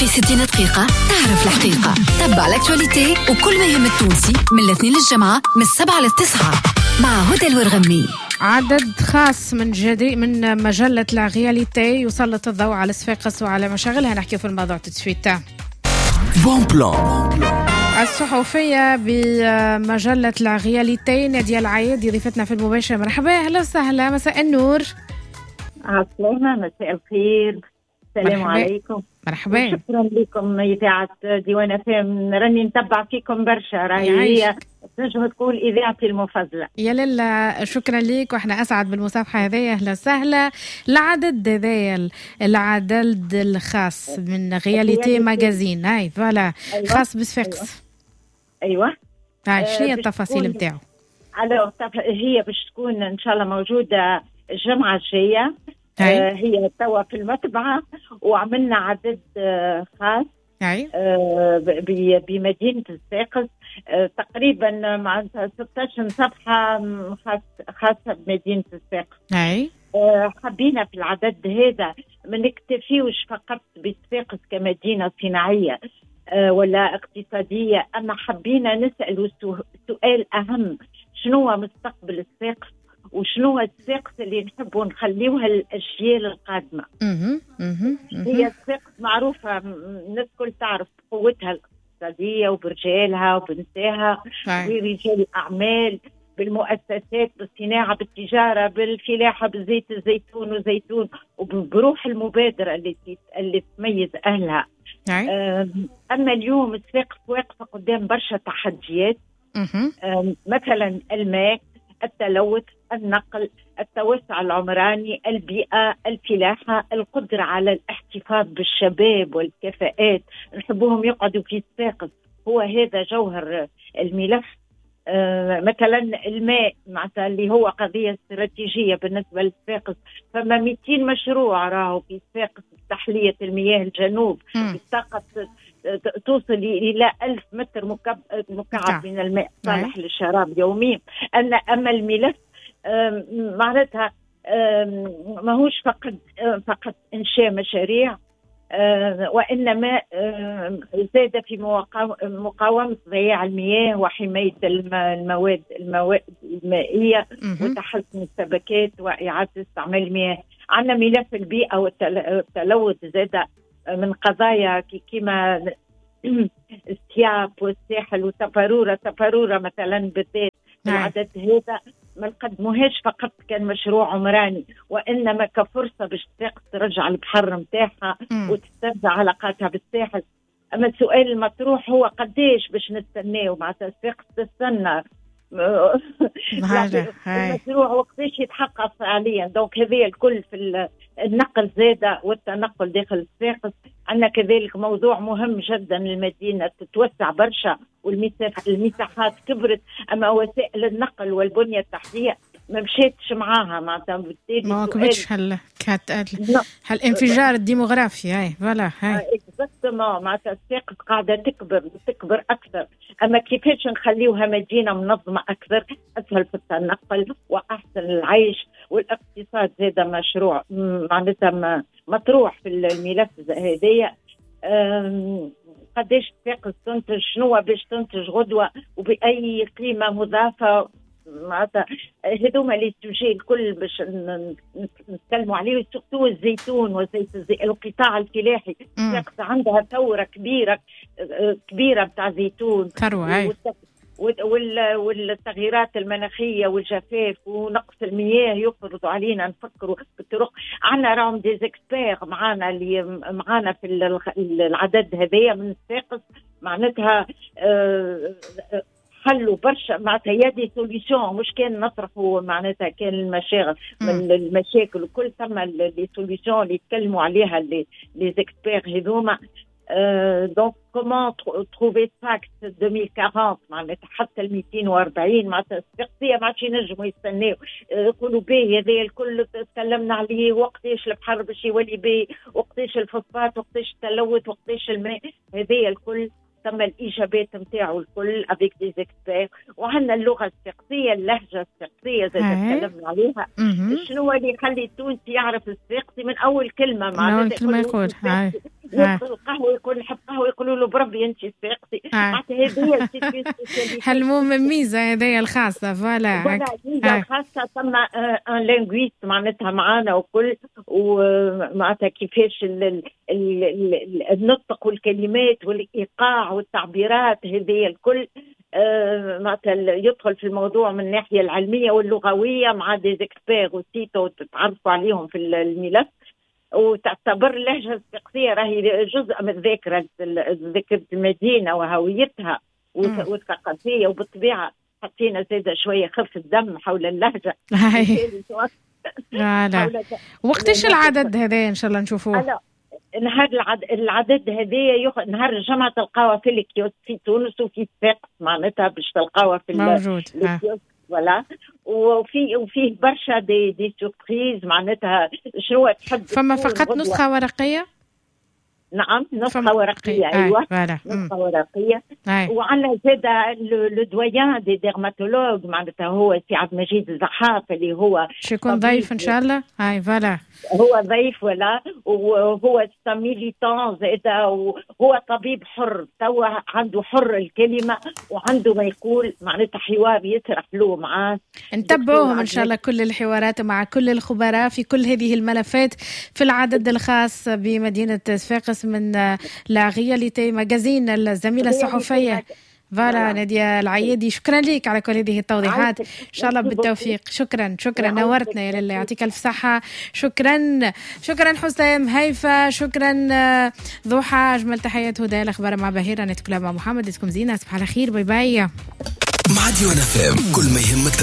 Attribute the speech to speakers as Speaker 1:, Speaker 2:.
Speaker 1: في 60 دقيقة تعرف الحقيقة. تبع الاكتواليتي وكل ما يهم التونسي من الاثنين للجمعة من 7 ل9 مع هدى الورغمي.
Speaker 2: عدد خاص من مجلة لا رياليتي يسلط الضوء على صفاقس وعلى مشاغلها. نحكي في الموضوع تسويت.
Speaker 3: بون بلان
Speaker 2: الصحفية بمجلة لا رياليتي نادية العايدي ضيفتنا في المباشر. مرحبا، أهلا وسهلا، مساء النور.
Speaker 4: عسلامة، مساء الخير، السلام عليكم.
Speaker 2: مرحبا،
Speaker 4: شكرا لكم إذاعة ديوان FM. راني نتبع فيكم برشا، هي تنجم تقول إذاعتي المفضلة.
Speaker 2: يا لله، شكرا لك وإحنا أسعد بالمصافحة هذه. أهلا وسهلا. العدد هذايا العدد الخاص من رياليتي ماجازين، هاي فوالا. أيوة. خاص بصفاقس.
Speaker 4: أيوة.
Speaker 2: هاي شنو هي التفاصيل متاعو؟
Speaker 4: هي باش تكون إن شاء الله موجودة الجمعة الجاية. هي توا في المطبعة، وعملنا عدد خاص بمدينة صفاقس، تقريبا مع 16 صفحة خاصة بمدينة صفاقس. حبينا في العدد هذا ما نكتفيوش فقط بصفاقس كمدينة صناعية ولا اقتصادية، أما حبينا نسأل سؤال أهم: شنو هو مستقبل صفاقس، وشنو الصفاقس اللي نحبوا نخليوها للأجيال القادمة. هي صفاقس معروفة، الناس كل تعرف قوتها الاقتصادية وبرجالها وبنساها ورجال الأعمال، بالمؤسسات، بالصناعة، بالتجارة، بالفلاحة، بالزيت الزيتون وزيتون، وبروح المبادرة اللي تميز أهلها. أما اليوم صفاقس واقفة قدام برشا تحديات، مثلا الماء، التلوث، النقل، التوسع العمراني، البيئة، الفلاحة، القدرة على الاحتفاظ بالشباب والكفاءات. نحبوهم يقعدوا في صفاقس، هو هذا جوهر الملف. مثلا الماء معناتها اللي هو قضية استراتيجية بالنسبة لصفاقس، فما 200 مشروع راهو في صفاقس بتحلية المياه الجنوب بطاقة توصل إلى 1000 متر مكعب من الماء صالح للشراب يوميا. أما الملف معناتها ماهوش فقط إنشاء مشاريع، وإنما زاد في مقاومة ضياع المياه وحماية المواد المائية وتحسن السبكات وإعادة استعمال المياه. عندنا ملف البيئة والتلوث زاد من قضايا كما السياب والساحل وتفارورة مثلا بالذات. العدد هذا ما نقدموهاش فقط كان مشروع عمراني، وإنما كفرصة باش صفاقس ترجع البحر متاعها وتسترجع علاقاتها بالساحل. أما السؤال المطروح هو قديش باش نستناو مع صفاقس تستنى المشروع وقتاش يتحقق فعليا. دونك هذه الكل في النقل زادة والتنقل داخل صفاقس. عندنا كذلك موضوع مهم جدا، المدينة تتوسع برشا والمساحات كبرت، أما وسائل النقل والبنية التحتية ما مشيتش معاها، معناتها
Speaker 2: ما كبتش هالانفجار الديموغرافي. هاي فوالا
Speaker 4: اكزاكتومون، معناتها صفاقس قاعدة تكبر أكثر. أما كيفاش نخليوها مدينة منظمة أكثر، أسهل في التنقل وأحسن العيش والاقتصاد. هذا مشروع معناتها مطروح في الملف هذايا. قديش صفاقس تنتج، شنو باش تنتج غدوة وبأي قيمة مضافة. معناتها هذوما لي سوجي الكل باش نتكلموا عليه، سورتو الزيتون وزيت القطاع الفلاحي. صفاقس عندها ثورة كبيرة بتاع زيتون، والتغييرات المناخية والجفاف ونقص المياه يفرض علينا نفكروا بالطرق. عنا راهم ديزيكسبير اللي معانا في العدد هذايا من صفاقس، معناتها حلوا برشا، معناتها يدي سوليسيون، مش كان نطرحوا معناتها كان المشاكل وكل ثم لي سوليسيون اللي يتكلموا عليها لي زيكسبير هذوما. دونك كومون تروفي فاكت 2040 معناتها حتى 240 معناتها الصفاقسية ما عادش ينجموا يستناو يقولوا باهي هذا الكل تكلمنا عليه، وقتاش البحر باش يولي باهي، وقتاش الفوسفات، وقتاش التلوث، وقتاش الماء. هذا الكل ثم الإيجابات متاعه الكل افيك دي زيكسبير. وعندنا اللغة الصفاقسية، اللهجة الصفاقسية زي ما تكلمنا عليها. شنو اللي يخلي التونسي يعرف الصفاقسي من أول كلمة؟
Speaker 2: معناتها يقول
Speaker 4: يدخل القهوة يكون يحب قهوة يقولوا له بربي أنت صفاقسي. هذه
Speaker 2: هالمهم ميزة هذه الخاصة
Speaker 4: فوالا ميزة خاصة. ثم ان لينغويست معناتها معانا وكل، ومعناتها كيفاش النطق والكلمات والإيقاع والتعبيرات هذه الكل معناتها يدخل في الموضوع من الناحية العلمية واللغوية مع دي زيكسبير وسيتو تتعرفوا عليهم في الملف. وتعتبر اللهجة الصفاقسية راهي جزء من ذاكرة المدينة وهويتها والثقافية، وبالطبيعة حطينا زيادة شوية خف الدم حول اللهجة.
Speaker 2: لا وقتاش العدد هذا إن شاء الله نشوفوه؟
Speaker 4: نهار العدد هذايا نهار الجمعة تلقاوها في الكيوس في تونس وفي صفاقس معناتها باش تلقاوها في الكيوس ولا. وفيه برشا دي سوربريز معناتها شنو تحب.
Speaker 2: فما فقط نسخة ورقية؟
Speaker 4: نعم نسخة ورقية. أيوة نسخة ورقية. وعندنا زادة لو دويان دي ديرماتولوج معناتها هو سي عبد المجيد الزحاف اللي هو
Speaker 2: شيكون ضيف إن شاء الله. فوالا
Speaker 4: هو ضيف ولا، وهو ميليتان زادة، وهو طبيب حر توا عنده حر الكلمة وعنده ما يقول معناتها حوار يسرح له معاه.
Speaker 2: نتبعوهم إن شاء الله كل الحوارات مع كل الخبراء في كل هذه الملفات في العدد الخاص بمدينة صفاقس من لا غياليتي ماجازين الزميلة الصحفية فوالا نادية العيادي. شكرا لك على كل هذه التوضيحات، إن شاء الله بالتوفيق. شكرا نورتنا يا لله، يعطيك الف صحة. شكرا حسام هيفا، شكرا ضحى، أجمل تحيات. هدى الأخبار مع بهيرة، نتكلم مع محمد. اسكم زينة، صباح الخير، باي باي.
Speaker 3: مع ديوان FM كل ما يهمك